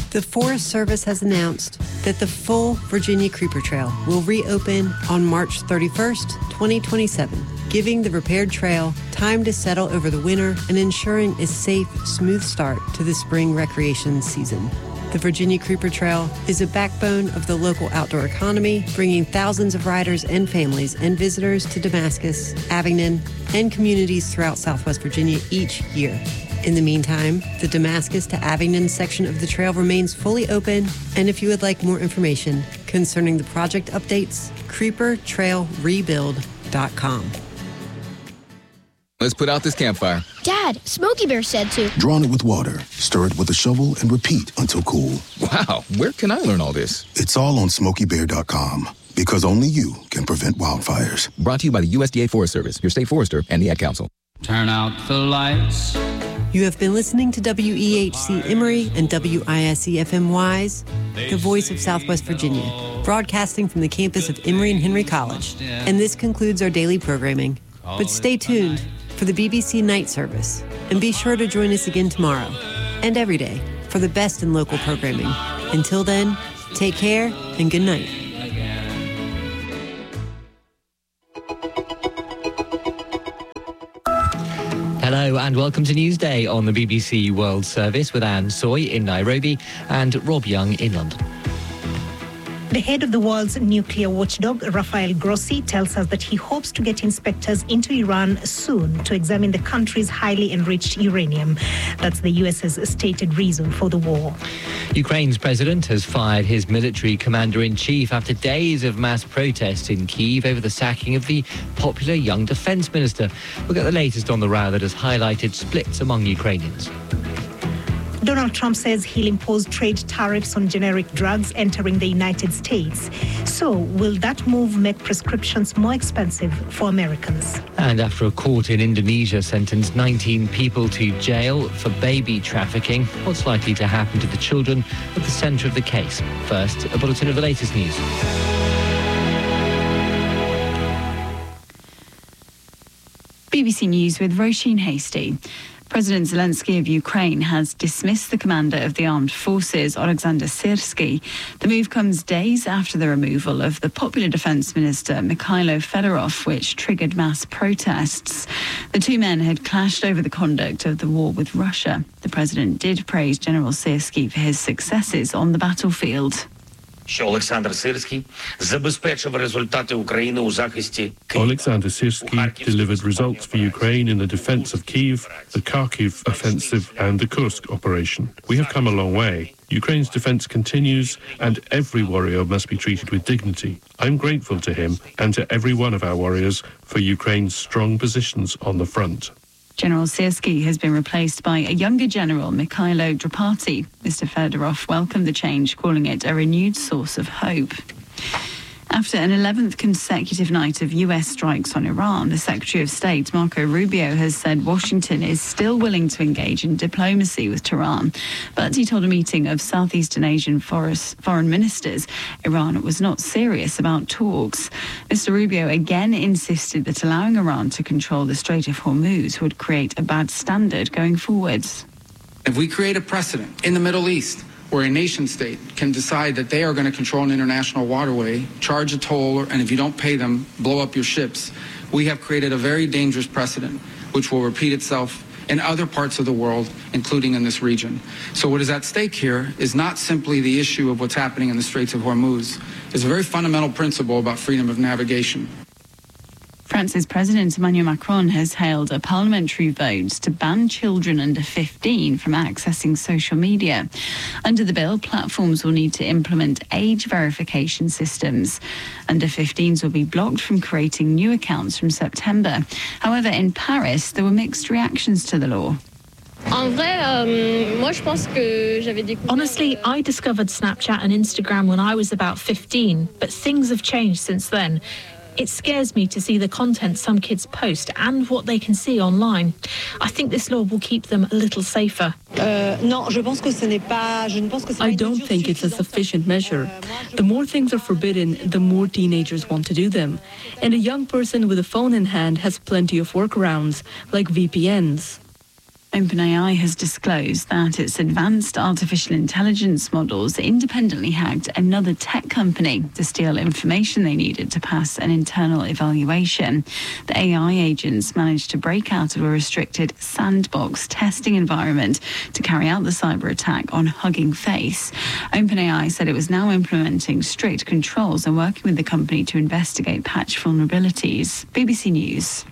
The Forest Service has announced that the full Virginia Creeper Trail will reopen on March 31st, 2027, giving the repaired trail time to settle over the winter and ensuring a safe, smooth start to the spring recreation season. The Virginia Creeper Trail is a backbone of the local outdoor economy, bringing thousands of riders and families and visitors to Damascus, Abingdon, and communities throughout Southwest Virginia each year. In the meantime, the Damascus to Abingdon section of the trail remains fully open, and if you would like more information concerning the project updates, creepertrailrebuild.com. Let's put out this campfire. Dad, Smokey Bear said to. Drown it with water, stir it with a shovel, and repeat until cool. Wow, where can I learn all this? It's all on SmokeyBear.com, because only you can prevent wildfires. Brought to you by the USDA Forest Service, your state forester, and the Ad Council. Turn out the lights. You have been listening to WEHC Emory and WISE FM Wise, the voice of Southwest Virginia, broadcasting from the campus of Emory and Henry College. And this concludes our daily programming. But stay tuned for the BBC Night Service, and be sure to join us again tomorrow and every day for the best in local programming. Until then, take care and good night. Hello and welcome to Newsday on the BBC World Service with Anne Soy in Nairobi and Rob Young in London. The head of the world's nuclear watchdog, Rafael Grossi, tells us that he hopes to get inspectors into Iran soon to examine the country's highly enriched uranium. That's the US's stated reason for the war. Ukraine's president has fired his military commander-in-chief after days of mass protests in Kyiv over the sacking of the popular young defence minister. We'll get the latest on the row that has highlighted splits among Ukrainians. Donald Trump says he'll impose trade tariffs on generic drugs entering the United States. So, will that move make prescriptions more expensive for Americans? And after a court in Indonesia sentenced 19 people to jail for baby trafficking, what's likely to happen to the children at the centre of the case? First, a bulletin of the latest news. BBC News with Roisin Hasty. President Zelensky of Ukraine has dismissed the commander of the armed forces, Alexander Syrsky. The move comes days after the removal of the popular defence minister, Mikhailo Fedorov, which triggered mass protests. The two men had clashed over the conduct of the war with Russia. The president did praise General Syrsky for his successes on the battlefield. Alexander Syrsky delivered results for Ukraine in the defense of Kyiv, the Kharkiv offensive and the Kursk operation. We have come a long way. Ukraine's defense continues and every warrior must be treated with dignity. I'm grateful to him and to every one of our warriors for Ukraine's strong positions on the front. General Syrsky has been replaced by a younger general, Mikhailo Drapati. Mr. Fedorov welcomed the change, calling it a renewed source of hope. After an 11th consecutive night of US strikes on Iran, the Secretary of State, Marco Rubio, has said Washington is still willing to engage in diplomacy with Tehran. But he told a meeting of Southeastern Asian foreign ministers Iran was not serious about talks. Mr. Rubio again insisted that allowing Iran to control the Strait of Hormuz would create a bad standard going forwards. If we create a precedent in the Middle East where a nation state can decide that they are going to control an international waterway, charge a toll, and if you don't pay them, blow up your ships, we have created a very dangerous precedent, which will repeat itself in other parts of the world, including in this region. So what is at stake here is not simply the issue of what's happening in the Straits of Hormuz. It's a very fundamental principle about freedom of navigation. France's President Emmanuel Macron has held a parliamentary vote to ban children under 15 from accessing social media. Under the bill, platforms will need to implement age verification systems. Under 15s will be blocked from creating new accounts from September. However, in Paris, there were mixed reactions to the law. Honestly, I discovered Snapchat and Instagram when I was about 15, but things have changed since then. It scares me to see the content some kids post and what they can see online. I think this law will keep them a little safer. I don't think it's a sufficient measure. The more things are forbidden, the more teenagers want to do them. And a young person with a phone in hand has plenty of workarounds, like VPNs. OpenAI has disclosed that its advanced artificial intelligence models independently hacked another tech company to steal information they needed to pass an internal evaluation. The AI agents managed to break out of a restricted sandbox testing environment to carry out the cyber attack on Hugging Face. OpenAI said it was now implementing strict controls and working with the company to investigate patch vulnerabilities. BBC News.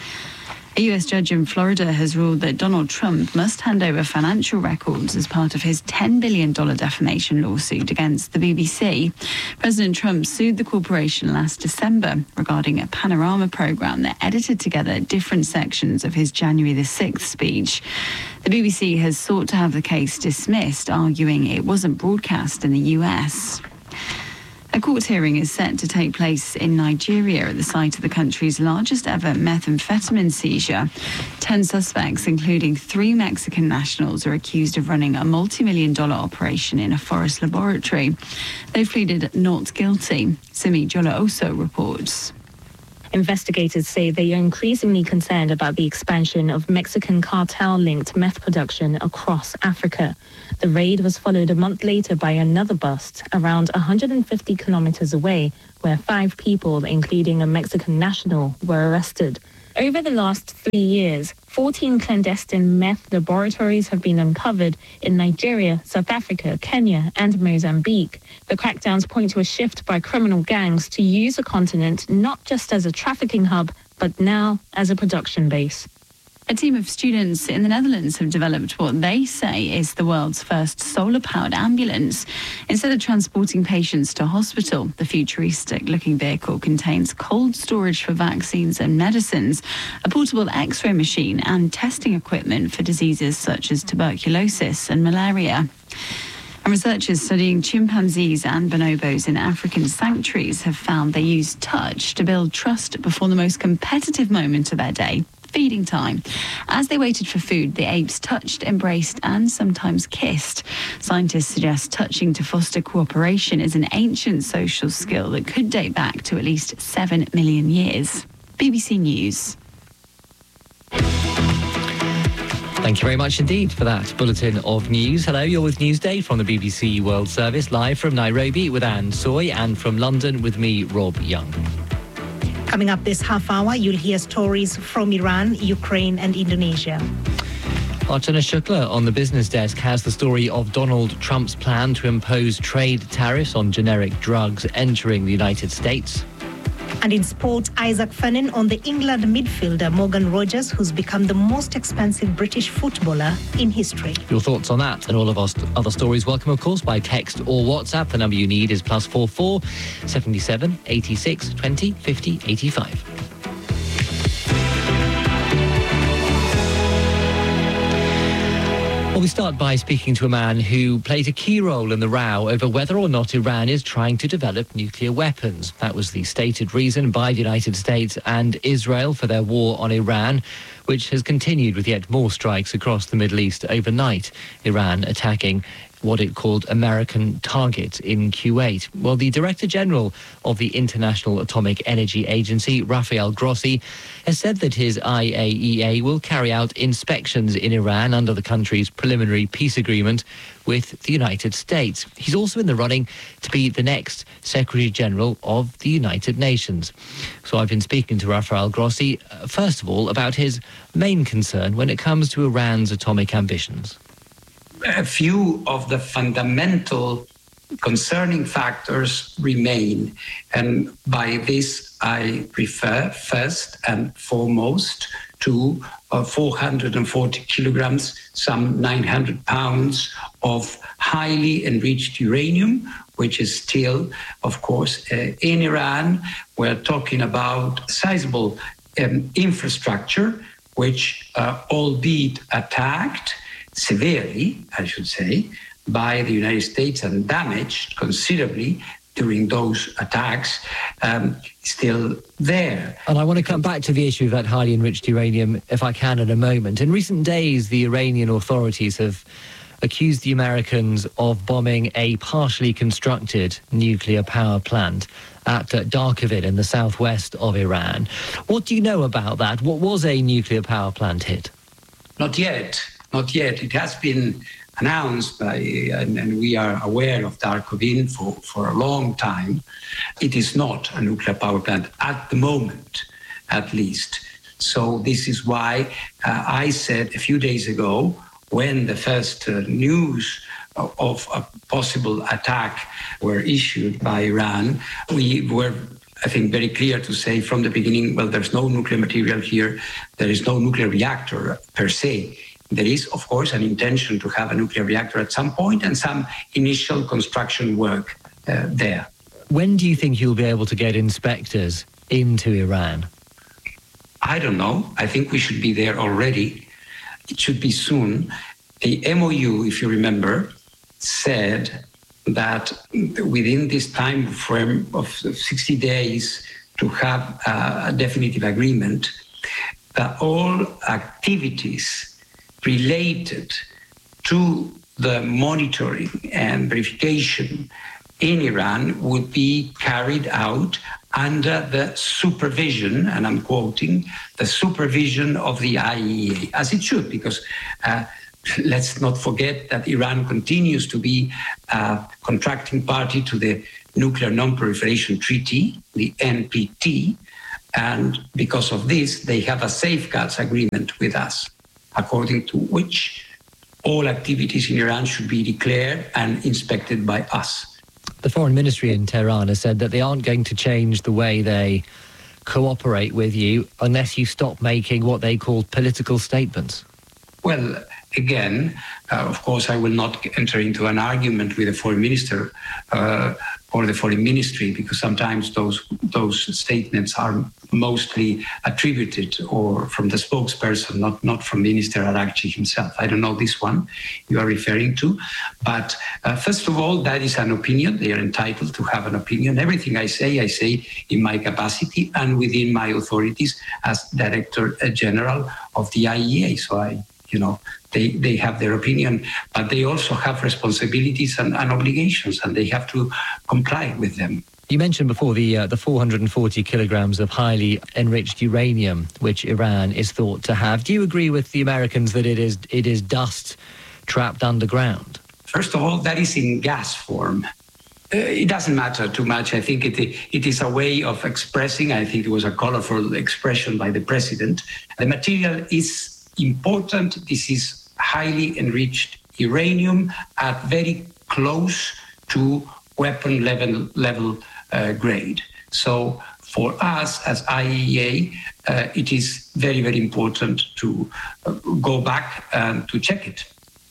A US judge in Florida has ruled that Donald Trump must hand over financial records as part of his $10 billion defamation lawsuit against the BBC. President Trump sued the corporation last December regarding a panorama program that edited together different sections of his January the 6th speech. The BBC has sought to have the case dismissed, arguing it wasn't broadcast in the US. A court hearing is set to take place in Nigeria at the site of the country's largest ever methamphetamine seizure. 10 suspects, including 3 Mexican nationals, are accused of running a multi-million-dollar operation in a forest laboratory. They've pleaded not guilty. Simi Jola-Oso reports. Investigators say they are increasingly concerned about the expansion of Mexican cartel-linked meth production across Africa. The raid was followed a month later by another bust around 150 kilometers away, where 5 people, including a Mexican national, were arrested. Over the last 3 years, 14 clandestine meth laboratories have been uncovered in Nigeria, South Africa, Kenya, and Mozambique. The crackdowns point to a shift by criminal gangs to use the continent not just as a trafficking hub, but now as a production base. A team of students in the Netherlands have developed what they say is the world's first solar-powered ambulance. Instead of transporting patients to hospital, the futuristic-looking vehicle contains cold storage for vaccines and medicines, a portable X-ray machine, and testing equipment for diseases such as tuberculosis and malaria. And researchers studying chimpanzees and bonobos in African sanctuaries have found they use touch to build trust before the most competitive moment of their day, feeding time. As they waited for food, the apes touched, embraced, and sometimes kissed. Scientists suggest touching to foster cooperation is an ancient social skill that could date back to at least 7 million years. BBC News. Thank you very much indeed for that bulletin of news. Hello, you're with Newsday from the BBC World Service, live from Nairobi with Anne Soy, and from London with me, Rob Young. Coming up this half hour, you'll hear stories from Iran, Ukraine and Indonesia. Archana Shukla on the business desk has the story of Donald Trump's plan to impose trade tariffs on generic drugs entering the United States. And in sport, Isaac Fannin on the England midfielder Morgan Rogers, who's become the most expensive British footballer in history. Your thoughts on that and all of our other stories, welcome, of course, by text or WhatsApp. The number you need is +44 77 86 20 50 85. Well, we start by speaking to a man who played a key role in the row over whether or not Iran is trying to develop nuclear weapons. That was the stated reason by the United States and Israel for their war on Iran, which has continued with yet more strikes across the Middle East overnight. Iran attacking what it called American targets in Kuwait. Well, the Director General of the International Atomic Energy Agency, Rafael Grossi, has said that his IAEA will carry out inspections in Iran under the country's preliminary peace agreement with the United States. He's also in the running to be the next Secretary General of the United Nations. So I've been speaking to Rafael Grossi, first of all, about his main concern when it comes to Iran's atomic ambitions. A few of the fundamental concerning factors remain. And by this, I refer first and foremost to 440 kilograms, some 900 pounds of highly enriched uranium, which is still, of course, in Iran. We're talking about sizable infrastructure, which, albeit attacked severely, I should say, by the United States and damaged considerably during those attacks, still there. And I want to come back to the issue of that highly enriched uranium, if I can, in a moment. In recent days, the Iranian authorities have accused the Americans of bombing a partially constructed nuclear power plant at Darkovit in the southwest of Iran. What do you know about that? What was a nuclear power plant hit? Not yet. not yet. It has been announced by, and we are aware of the dark of info for a long time. It is not a nuclear power plant at the moment, at least. So this is why I said a few days ago, when the first news of a possible attack were issued by Iran, we were, I think, very clear to say from the beginning, well, there's no nuclear material here. There is no nuclear reactor per se. There is, of course, an intention to have a nuclear reactor at some point and some initial construction work there. When do you think you'll be able to get inspectors into Iran? I don't know. I think we should be there already. It should be soon. The MOU, if you remember, said that within this time frame of 60 days to have a definitive agreement, that all activities related to the monitoring and verification in Iran would be carried out under the supervision, and I'm quoting, the supervision of the IAEA, as it should, because let's not forget that Iran continues to be a contracting party to the Nuclear Non-Proliferation Treaty, the NPT, and because of this, they have a safeguards agreement with us, according to which all activities in Iran should be declared and inspected by us. The Foreign Ministry in Tehran has said that they aren't going to change the way they cooperate with you unless you stop making what they call political statements. Well, again, of course, I will not enter into an argument with the Foreign Minister or the Foreign Ministry, because sometimes those statements are mostly attributed or from the spokesperson, not from Minister Araghchi himself. I don't know this one you are referring to. But first of all, that is an opinion. They are entitled to have an opinion. Everything I say in my capacity and within my authorities as Director General of the IAEA. So they have their opinion, but they also have responsibilities and obligations, and they have to comply with them. You mentioned before the 440 kilograms of highly enriched uranium, which Iran is thought to have. Do you agree with the Americans that it is dust trapped underground? First of all, that is in gas form. It doesn't matter too much. I think it is a way of expressing. I think it was a colorful expression by the president. The material is important. This is highly enriched uranium at very close to weapon level grade. So for us as IAEA, it is very, very important to go back and to check it.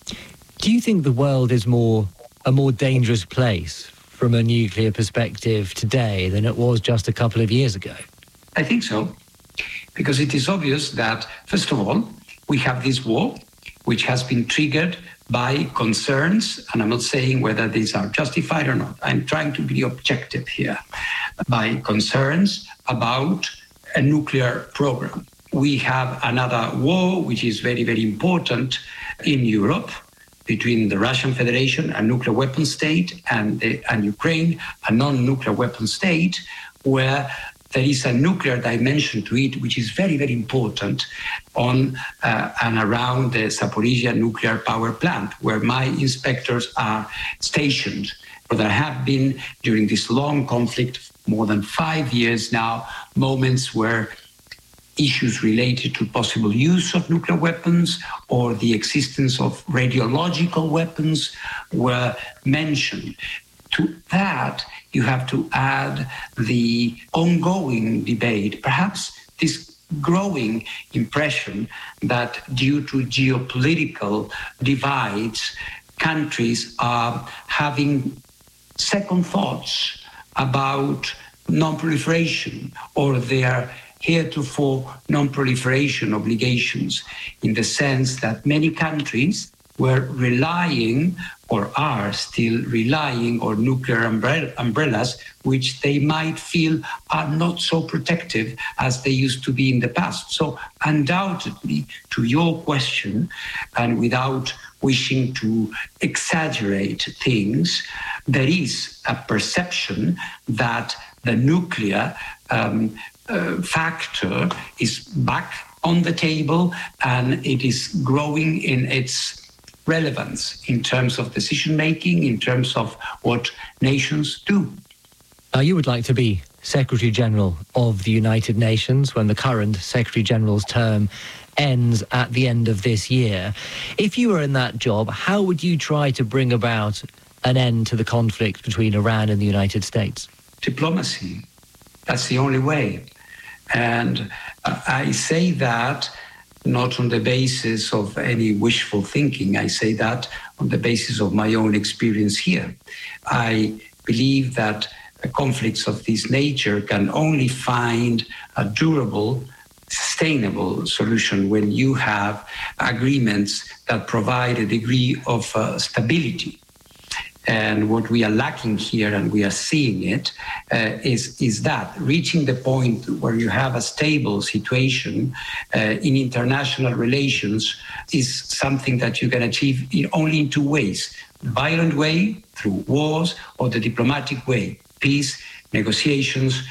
Do you think the world is a more dangerous place from a nuclear perspective today than it was just a couple of years ago? I think so, because it is obvious that, first of all, we have this war, which has been triggered by concerns, and I'm not saying whether these are justified or not. I'm trying to be objective here, by concerns about a nuclear program. We have another war, which is very, very important in Europe, between the Russian Federation, a nuclear weapon state, and Ukraine, a non-nuclear weapon state, where there is a nuclear dimension to it, which is very, very important on and around the Zaporizhzhia nuclear power plant, where my inspectors are stationed. But there have been, during this long conflict, more than 5 years now, moments where issues related to possible use of nuclear weapons or the existence of radiological weapons were mentioned. To that, you have to add the ongoing debate, perhaps this growing impression that due to geopolitical divides, countries are having second thoughts about non-proliferation or their heretofore non-proliferation obligations, in the sense that many countries were relying or are still relying on nuclear umbrellas, which they might feel are not so protective as they used to be in the past. So undoubtedly, to your question, and without wishing to exaggerate things, there is a perception that the nuclear factor is back on the table, and it is growing in its relevance in terms of decision-making, in terms of what nations do. You would like to be Secretary General of the United Nations when the current Secretary General's term ends at the end of this year. If you were in that job, how would you try to bring about an end to the conflict between Iran and the United States? Diplomacy. That's the only way. And I say that not on the basis of any wishful thinking. I say that on the basis of my own experience here. I believe that conflicts of this nature can only find a durable, sustainable solution when you have agreements that provide a degree of stability. And what we are lacking here, and we are seeing it, is that reaching the point where you have a stable situation in international relations is something that you can achieve only in two ways: the violent way, through wars, or the diplomatic way, peace, negotiations,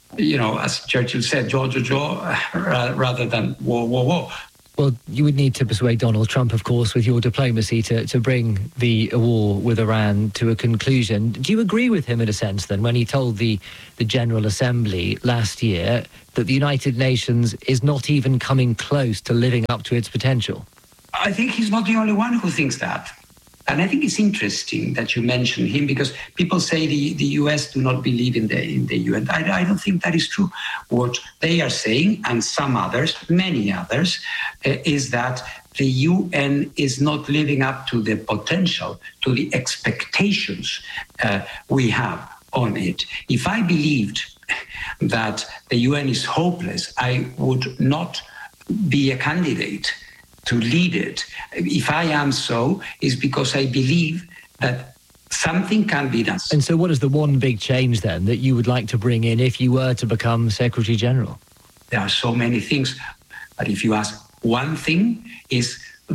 as Churchill said, jaw to jaw, rather than war. Well, you would need to persuade Donald Trump, of course, with your diplomacy to bring the war with Iran to a conclusion. Do you agree with him in a sense, then, when he told the General Assembly last year that the United Nations is not even coming close to living up to its potential? I think he's not the only one who thinks that. And I think it's interesting that you mention him, because people say the US do not believe in the UN. I don't think that is true. What they are saying, and some others, many others, is that the UN is not living up to the potential, to the expectations we have on it. If I believed that the UN is hopeless, I would not be a candidate to lead it. If I am so, is because I believe that something can be done. And so what is the one big change then that you would like to bring in if you were to become Secretary General? There are so many things, but if you ask one thing, is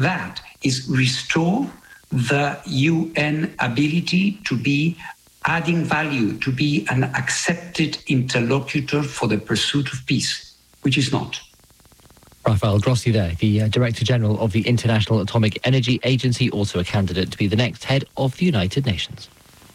restore the UN ability to be adding value, to be an accepted interlocutor for the pursuit of peace, which is not. Rafael Grossi there, the Director General of the International Atomic Energy Agency, also a candidate to be the next head of the United Nations.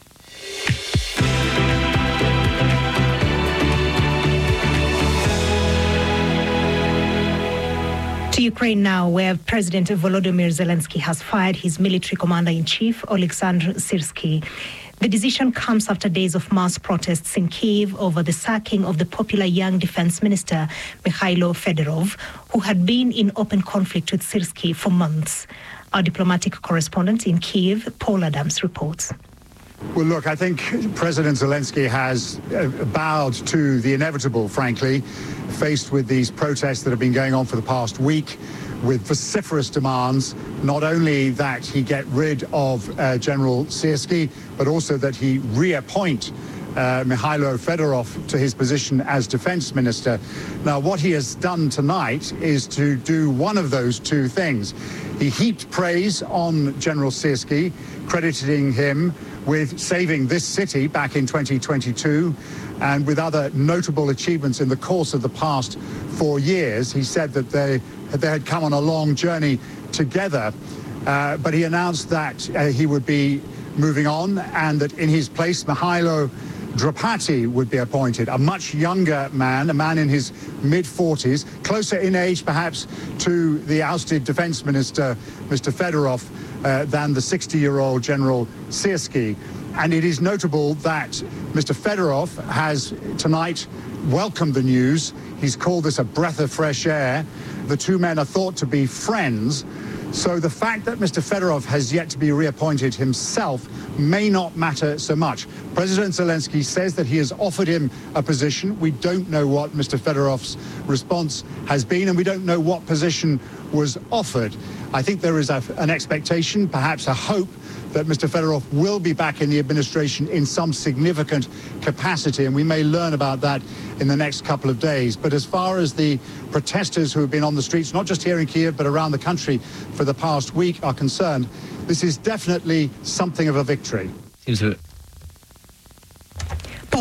To Ukraine now, where President Volodymyr Zelensky has fired his military commander-in-chief, Oleksandr Syrsky. The decision comes after days of mass protests in Kyiv over the sacking of the popular young defense minister, Mikhailo Fedorov, who had been in open conflict with Syrsky for months. Our diplomatic correspondent in Kyiv, Paul Adams, reports. Well, look, I think President Zelensky has bowed to the inevitable, frankly, faced with these protests that have been going on for the past week, with vociferous demands, not only that he get rid of General Syrsky, but also that he reappoint Mikhailo Fedorov to his position as defense minister. Now, what he has done tonight is to do one of those two things. He heaped praise on General Syrsky, crediting him with saving this city back in 2022 and with other notable achievements in the course of the past 4 years. He said that they had come on a long journey together, but he announced that he would be moving on and that in his place, Mihailo Drapati would be appointed, a much younger man, a man in his mid-40s, closer in age perhaps to the ousted defense minister, Mr. Fedorov, than the 60-year-old General Syrsky. And it is notable that Mr. Fedorov has tonight welcomed the news. He's called this a breath of fresh air. The two men are thought to be friends. So the fact that Mr. Fedorov has yet to be reappointed himself may not matter so much. President Zelensky says that he has offered him a position. We don't know what Mr. Fedorov's response has been, and we don't know what position was offered. I think there is an expectation, perhaps a hope, that Mr. Fedorov will be back in the administration in some significant capacity, and we may learn about that in the next couple of days. But as far as the protesters who have been on the streets, not just here in Kyiv, but around the country for the past week are concerned, this is definitely something of a victory. Seems a Paul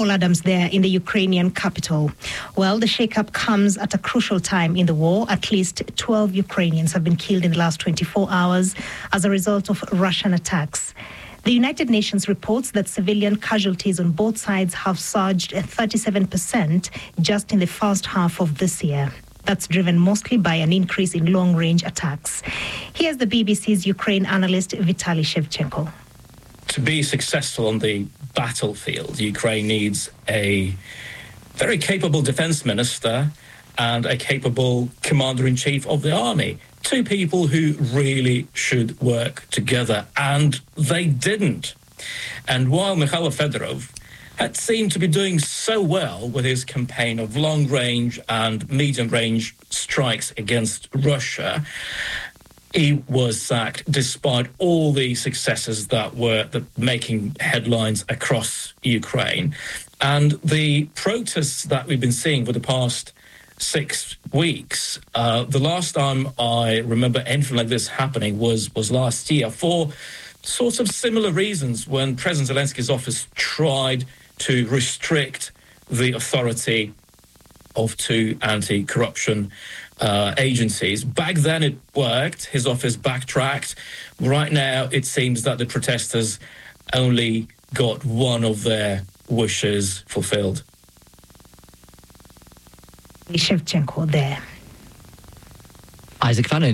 Paul Adams there in the Ukrainian capital. Well, the shakeup comes at a crucial time in the war. At least 12 Ukrainians have been killed in the last 24 hours as a result of Russian attacks. The United Nations reports that civilian casualties on both sides have surged 37% just in the first half of this year. That's driven mostly by an increase in long-range attacks. Here's the BBC's Ukraine analyst Vitaly Shevchenko. To be successful on the battlefield, Ukraine needs a very capable defense minister and a capable commander-in-chief of the army. Two people who really should work together, and they didn't. And while Mikhailo Fedorov had seemed to be doing so well with his campaign of long-range and medium-range strikes against Russia, he was sacked despite all the successes that were making headlines across Ukraine. And the protests that we've been seeing for the past 6 weeks, the last time I remember anything like this happening was last year for sorts of similar reasons, when President Zelensky's office tried to restrict the authority of two anti-corruption agencies. Back then it worked. His office backtracked. Right now it seems that the protesters only got one of their wishes fulfilled. Shevchenko there. Isaac Fannin.